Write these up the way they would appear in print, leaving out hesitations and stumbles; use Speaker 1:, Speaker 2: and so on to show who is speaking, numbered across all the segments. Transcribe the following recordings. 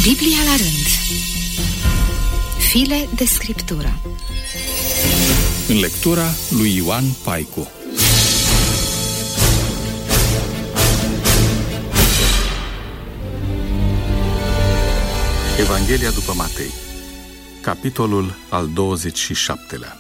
Speaker 1: Biblia la rând. File de scriptură.
Speaker 2: În lectura lui Ioan Paicu. Evanghelia după Matei, capitolul al 27-lea.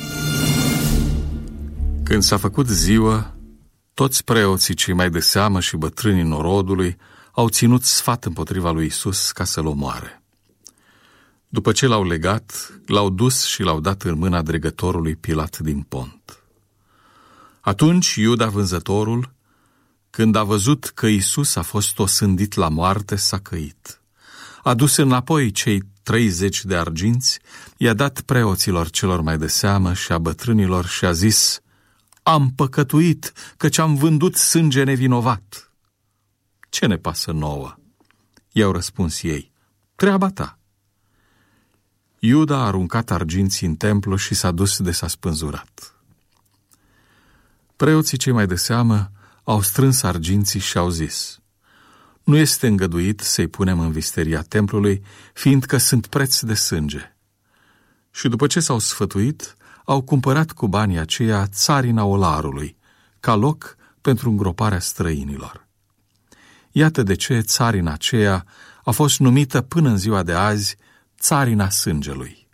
Speaker 2: Când s-a făcut ziua, toți preoții cei mai de seamă și bătrânii norodului au ținut sfat împotriva lui Isus ca să-l omoare. După ce l-au legat, l-au dus și l-au dat în mâna dregătorului Pilat din Pont. Atunci Iuda vânzătorul, când a văzut că Isus a fost osândit la moarte, s-a căit. A dus înapoi cei 30 de arginți, i-a dat preoților celor mai de seamă și a bătrânilor și a zis: „Am păcătuit, căci am vândut sânge nevinovat.” „Ce ne pasă nouă?” i-au răspuns ei. „Treaba ta.” Iuda a aruncat arginții în templu și s-a dus de s-a spânzurat. Preoții cei mai de seamă au strâns arginții și au zis: „Nu este îngăduit să-i punem în visteria templului, fiindcă sunt preț de sânge.” Și după ce s-au sfătuit, au cumpărat cu banii aceia țarina olarului, ca loc pentru îngroparea străinilor. Iată de ce țarina aceea a fost numită până în ziua de azi țarina sângelui.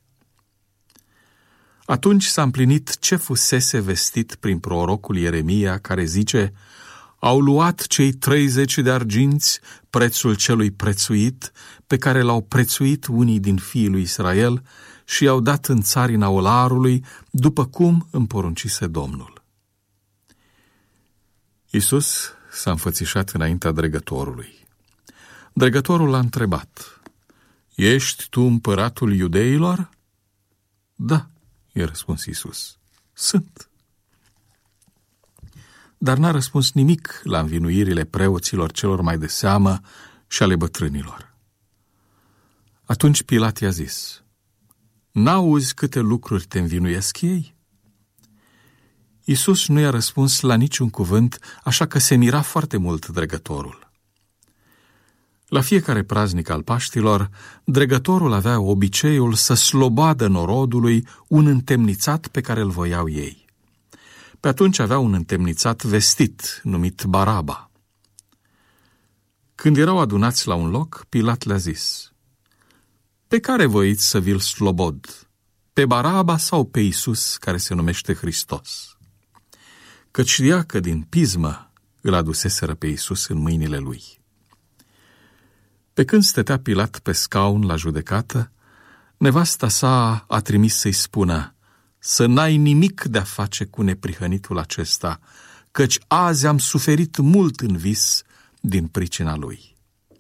Speaker 2: Atunci s-a împlinit ce fusese vestit prin prorocul Ieremia, care zice: „Au luat cei 30 de arginți prețul celui prețuit, pe care l-au prețuit unii din fiii lui Israel, și i-au dat în țarina olarului, după cum îmi poruncise Domnul.” Iisus s-a înfățișat înaintea dregătorului. Dregătorul l-a întrebat: „Ești tu împăratul iudeilor?” „Da,” i-a răspuns Iisus, „sunt.” Dar n-a răspuns nimic la învinuirile preoților celor mai de seamă și ale bătrânilor. Atunci Pilat i-a zis: „N-auzi câte lucruri te învinuiesc ei?” Iisus nu i-a răspuns la niciun cuvânt, așa că se mira foarte mult dregătorul. La fiecare praznic al Paștilor, dregătorul avea obiceiul să slobadă norodului un întemnițat pe care îl voiau ei. Pe atunci avea un întemnițat vestit, numit Baraba. Când erau adunați la un loc, Pilat le-a zis: „Pe care voiți să vi-l slobod? Pe Baraba sau pe Iisus, care se numește Hristos?” Căci știa că din pismă îl aduseseră pe Iisus în mâinile lui. Pe când stătea Pilat pe scaun la judecată, nevasta sa a trimis să-i spună: „Să n-ai nimic de-a face cu neprihănitul acesta, căci azi am suferit mult în vis din pricina lui.”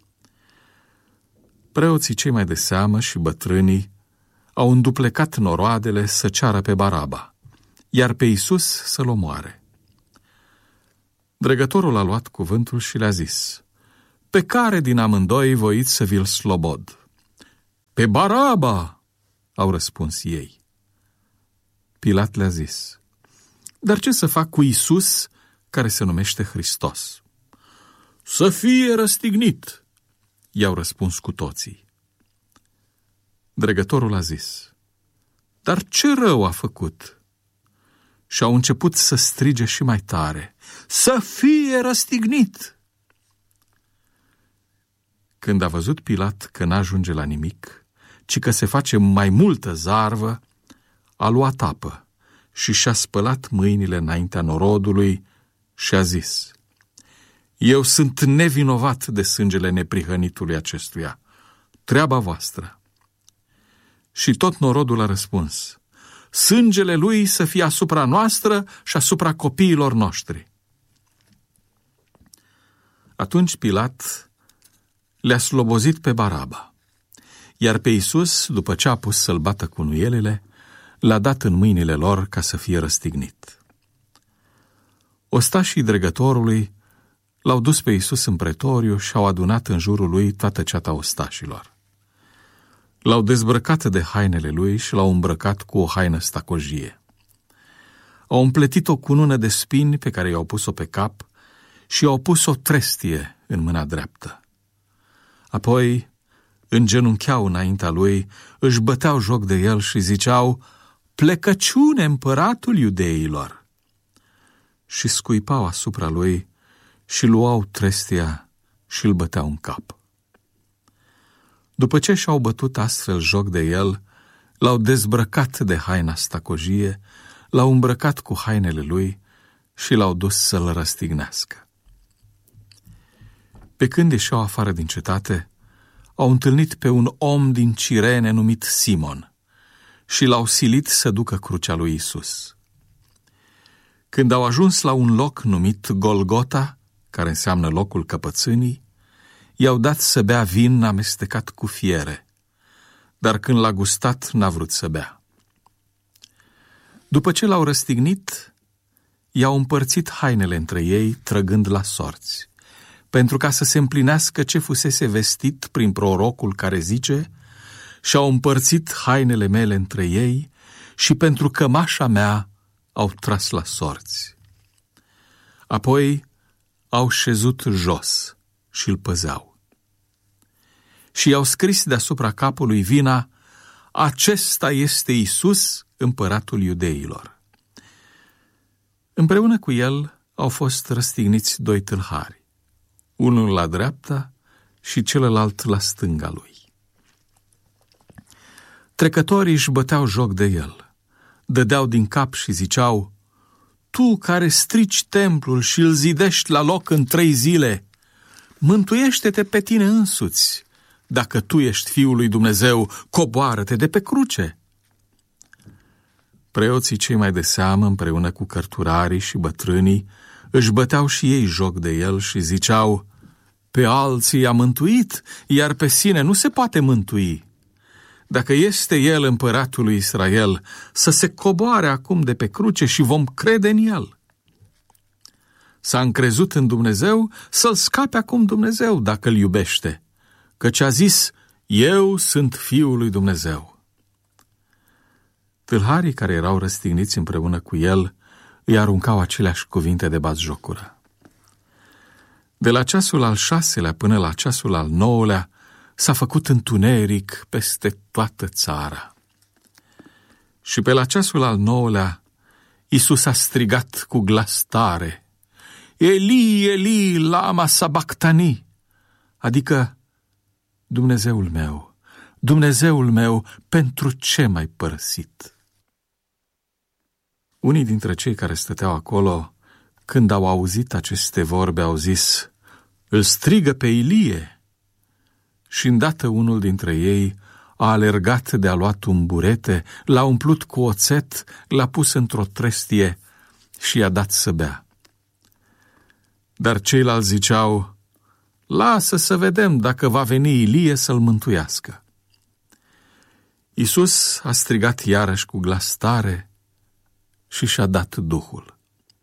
Speaker 2: Preoții cei mai de seamă și bătrânii au înduplecat noroadele să ceară pe Baraba, iar pe Iisus să-l omoare. Dregătorul a luat cuvântul și le-a zis: „Pe care din amândoi voiți să vi-l slobod?” „Pe Baraba!” au răspuns ei. Pilat le-a zis: „Dar ce să fac cu Iisus, care se numește Hristos?” „Să fie răstignit!” i-au răspuns cu toții. Dregătorul a zis: „Dar ce rău a făcut?” Și au început să strige și mai tare: „Să fie răstignit!” Când a văzut Pilat că n-ajunge la nimic, ci că se face mai multă zarvă, a luat apă și și-a spălat mâinile înaintea norodului și a zis: „Eu sunt nevinovat de sângele neprihănitului acestuia. Treaba voastră.” Și tot norodul a răspuns: „Sângele lui să fie asupra noastră și asupra copiilor noștri.” Atunci Pilat le-a slobozit pe Baraba, iar pe Iisus, după ce a pus să-l bată cu nuielile, l-a dat în mâinile lor ca să fie răstignit. Ostașii dregătorului l-au dus pe Iisus în pretoriu și au adunat în jurul lui toată ceata ostașilor. L-au dezbrăcat de hainele lui și l-au îmbrăcat cu o haină stacojie. Au împletit o cunună de spini pe care i-au pus-o pe cap și i-au pus o trestie în mâna dreaptă. Apoi îngenuncheau înaintea lui, își băteau joc de el și ziceau: plecăciune, împăratul iudeilor! Și scuipau asupra lui și luau trestia și îl băteau în cap. După ce și-au bătut astfel joc de el, l-au dezbrăcat de haina stacojie, l-au îmbrăcat cu hainele lui și l-au dus să-l răstignească. Pe când ieșeau afară din cetate, au întâlnit pe un om din Cirene numit Simon și l-au silit să ducă crucea lui Isus. Când au ajuns la un loc numit Golgota, care înseamnă locul căpățânii, i-au dat să bea vin amestecat cu fiere, dar când l-a gustat, n-a vrut să bea. După ce l-au răstignit, i-au împărțit hainele între ei, trăgând la sorți, pentru ca să se împlinească ce fusese vestit prin prorocul care zice: și-au împărțit hainele mele între ei și pentru cămașa mea au tras la sorți. Apoi au șezut jos și îl păzeau. Și i-au scris deasupra capului vina: acesta este Iisus, împăratul iudeilor. Împreună cu el au fost răstigniți 2 tâlhari, unul la dreapta și celălalt la stânga lui. Trecătorii își băteau joc de el, dădeau din cap și ziceau: tu care strici templul și îl zidești la loc în 3 zile, mântuiește-te pe tine însuți. Dacă tu ești Fiul lui Dumnezeu, coboară-te de pe cruce. Preoții cei mai de seamă, împreună cu cărturarii și bătrânii, își băteau și ei joc de el și ziceau: pe alții i-a mântuit, iar pe sine nu se poate mântui. Dacă este el împăratul lui Israel, să se coboare acum de pe cruce și vom crede în el. S-a încrezut în Dumnezeu, să-l scape acum Dumnezeu dacă îl iubește, căci a zis: eu sunt Fiul lui Dumnezeu. Tâlharii care erau răstigniți împreună cu el îi aruncau aceleași cuvinte de batjocură. De la ceasul al 6-lea până la ceasul al 9-lea s-a făcut întuneric peste toată țara. Și pe la ceasul al 9-lea Iisus a strigat cu glas tare: Eli, Eli, lama sabactani, adică: Dumnezeul meu, pentru ce m-ai părăsit? Unii dintre cei care stăteau acolo, când au auzit aceste vorbe, au zis: îl strigă pe Ilie. Și îndată unul dintre ei a alergat de a luat un burete, l-a umplut cu oțet, l-a pus într-o trestie și i-a dat să bea. Dar ceilalți ziceau: lasă să vedem dacă va veni Ilie să-l mântuiască. Iisus a strigat iarăși cu glas tare și și-a dat Duhul.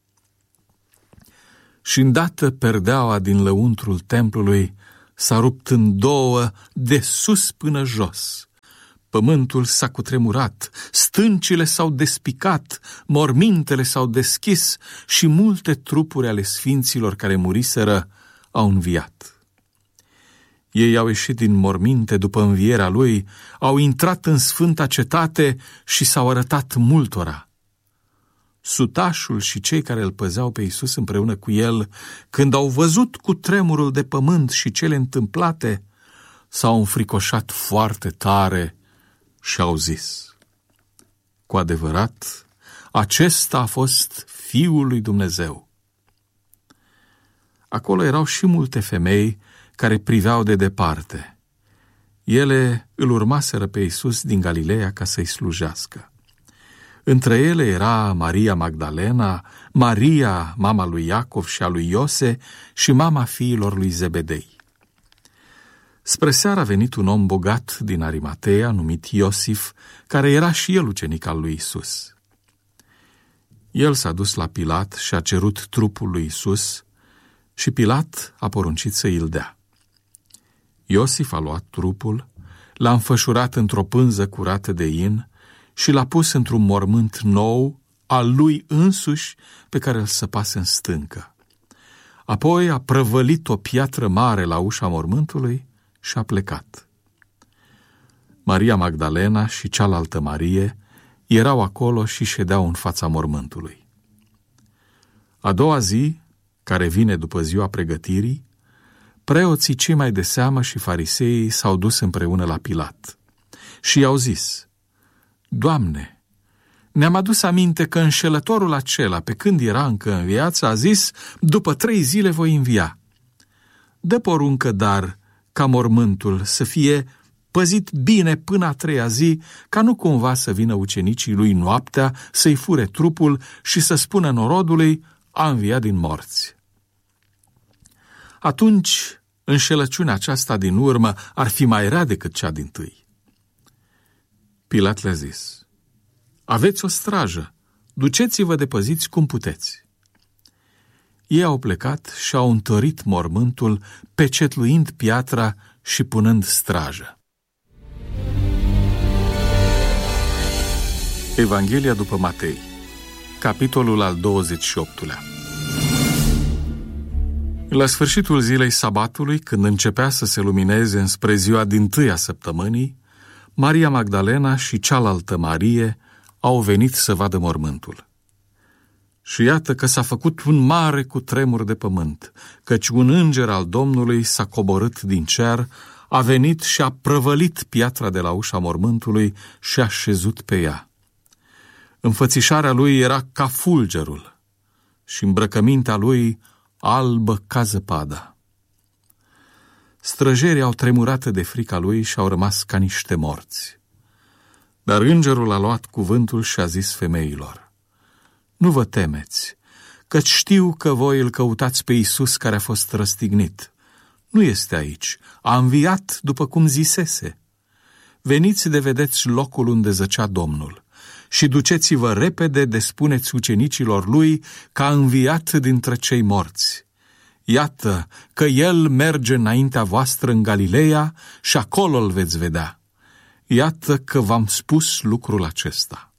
Speaker 2: Și îndată perdeaua din lăuntrul templului s-a rupt în 2 de sus până jos. Pământul s-a cutremurat, stâncile s-au despicat, mormintele s-au deschis și multe trupuri ale sfinților care muriseră au înviat. Ei au ieșit din morminte după învierea lui, au intrat în sfânta cetate și s-au arătat multora. Sutașul și cei care îl păzeau pe Iisus împreună cu el, când au văzut cu tremurul de pământ și cele întâmplate, s-au înfricoșat foarte tare și au zis: cu adevărat, acesta a fost Fiul lui Dumnezeu. Acolo erau și multe femei care priveau de departe. Ele îl urmaseră pe Iisus din Galileea ca să-i slujească. Între ele era Maria Magdalena, Maria, mama lui Iacov și a lui Iose, și mama fiilor lui Zebedei. Spre seară a venit un om bogat din Arimatea, numit Iosif, care era și el ucenic al lui Iisus. El s-a dus la Pilat și a cerut trupul lui Iisus și Pilat a poruncit să îl dea. Iosif a luat trupul, l-a înfășurat într-o pânză curată de in și l-a pus într-un mormânt nou al lui însuși pe care îl săpase în stâncă. Apoi a prăvălit o piatră mare la ușa mormântului și a plecat. Maria Magdalena și cealaltă Marie erau acolo și ședeau în fața mormântului. A doua zi, care vine după ziua pregătirii, preoții cei mai de seamă și fariseii s-au dus împreună la Pilat și i-au zis: Doamne, ne-am adus aminte că înșelătorul acela, pe când era încă în viață, a zis: după 3 zile voi învia. Dă poruncă, dar, ca mormântul să fie păzit bine până a 3-a zi, ca nu cumva să vină ucenicii lui noaptea să-i fure trupul și să spună norodului: a înviat din morți. Atunci, înșelăciunea aceasta din urmă ar fi mai rea decât cea dintâi. Pilat le-a zis: aveți o strajă, duceți-vă de păziți cum puteți. Ei au plecat și au întărit mormântul, pecetluind piatra și punând strajă. Evanghelia după Matei, capitolul al 28-lea. La sfârșitul zilei sabatului, când începea să se lumineze înspre ziua dintâia săptămânii, Maria Magdalena și cealaltă Marie au venit să vadă mormântul. Și iată că s-a făcut un mare cutremur de pământ, căci un înger al Domnului s-a coborât din cer, a venit și a prăvălit piatra de la ușa mormântului și a șezut pe ea. Înfățișarea lui era ca fulgerul și îmbrăcămintea lui albă ca zăpada. Străjerii au tremurat de frica lui și au rămas ca niște morți. Dar îngerul a luat cuvântul și a zis femeilor: nu vă temeți, căci știu că voi îl căutați pe Iisus care a fost răstignit. Nu este aici, a înviat după cum zisese. Veniți de vedeți locul unde zăcea Domnul și duceți-vă repede de spuneți ucenicilor lui că a înviat dintre cei morți. Iată că el merge înaintea voastră în Galileea și acolo îl veți vedea. Iată că v-am spus lucrul acesta.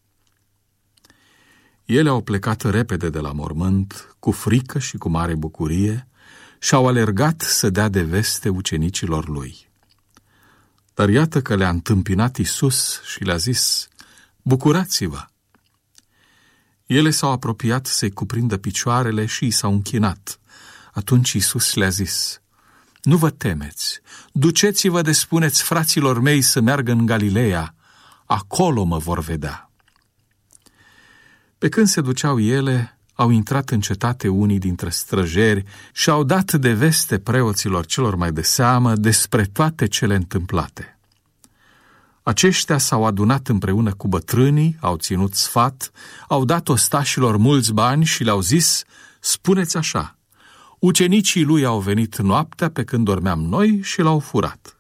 Speaker 2: Ele au plecat repede de la mormânt, cu frică și cu mare bucurie, și au alergat să dea de veste ucenicilor lui. Dar iată că le-a întâmpinat Iisus și le-a zis: bucurați-vă! Ele s-au apropiat să-i cuprindă picioarele și i s-au închinat. Atunci Iisus le-a zis: nu vă temeți, duceți-vă de spuneți fraților mei să meargă în Galileea, acolo mă vor vedea. Pe când se duceau ele, au intrat în cetate unii dintre străjeri și au dat de veste preoților celor mai de seamă despre toate cele întâmplate. Aceștia s-au adunat împreună cu bătrânii, au ținut sfat, au dat ostașilor mulți bani și le-au zis: spuneți așa: ucenicii lui au venit noaptea pe când dormeam noi și l-au furat.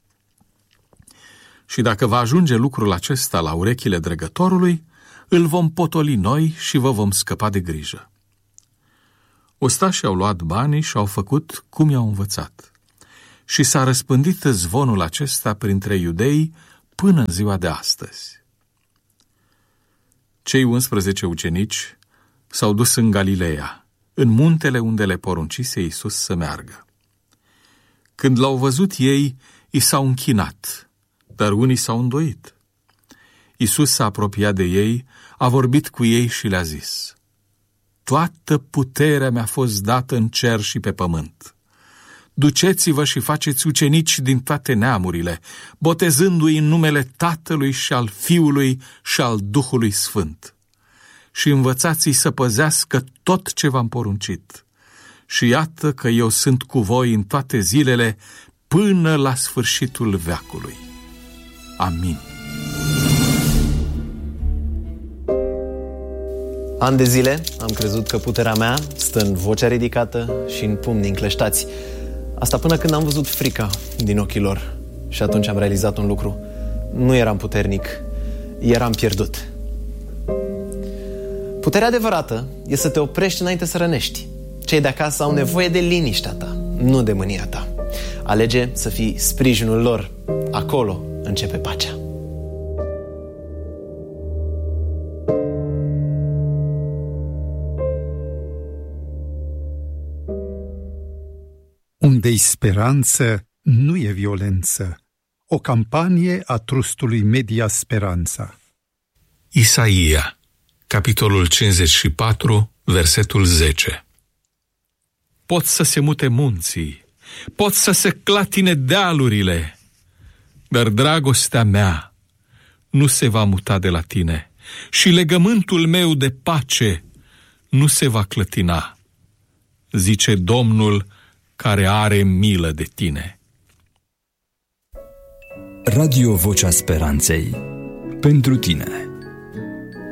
Speaker 2: Și dacă va ajunge lucrul acesta la urechile dregătorului, îl vom potoli noi și vă vom scăpa de grijă. Ostașii au luat banii și au făcut cum i-au învățat. Și s-a răspândit zvonul acesta printre iudei până în ziua de astăzi. Cei 11 ucenici s-au dus în Galileea, în muntele unde le poruncise Iisus să meargă. Când l-au văzut ei, i s-au închinat, dar unii s-au îndoit. Iisus s-a apropiat de ei, a vorbit cu ei și le-a zis: toată puterea mi-a fost dată în cer și pe pământ. Duceți-vă și faceți ucenici din toate neamurile, botezându-i în numele Tatălui și al Fiului și al Duhului Sfânt. Și învățați-i să păzească tot ce v-am poruncit. Și iată că eu sunt cu voi în toate zilele până la sfârșitul veacului. Amin.
Speaker 3: Ani de zile am crezut că puterea mea stă în vocea ridicată și în pumnii încleștați. Asta până când am văzut frica din ochii lor. Și atunci am realizat un lucru. Nu eram puternic, eram pierdut. Puterea adevărată e să te oprești înainte să rănești. Cei de acasă au nevoie de liniștea ta, nu de mânia ta. Alege să fii sprijinul lor. Acolo începe pacea.
Speaker 4: Unde-i speranță, nu e violență. O campanie a Trustului Media Speranța.
Speaker 2: Isaia, capitolul 54, versetul 10. Pot să se mute munții, pot să se clatine dealurile, dar dragostea mea nu se va muta de la tine și legământul meu de pace nu se va clătina, zice Domnul care are milă de tine.
Speaker 5: Radio Vocea Speranței, pentru tine.